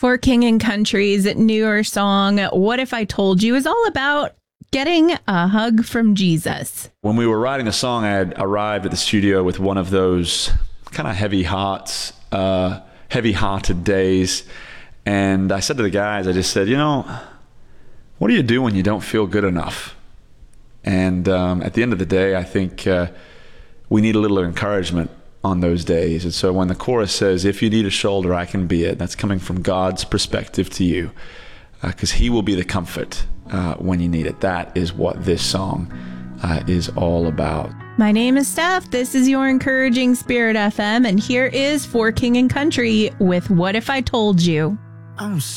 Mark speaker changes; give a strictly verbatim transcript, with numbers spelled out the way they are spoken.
Speaker 1: For King and Country's newer song, What If I Told You, is all about getting a hug from Jesus.
Speaker 2: When we were writing the song, I had arrived at the studio with one of those kind of heavy hearts, uh, heavy-hearted days. And I said to the guys, I just said, you know, what do you do when you don't feel good enough? And um, at the end of the day, I think uh, we need a little encouragement on those days. And so when the chorus says, if you need a shoulder, I can be it, that's coming from God's perspective to you, because uh, he will be the comfort uh, when you need it. That is what this song uh, is all about.
Speaker 1: My name is Steph. This is your Encouraging Spirit F M, and here is For King and Country with What If I Told You.
Speaker 3: I'm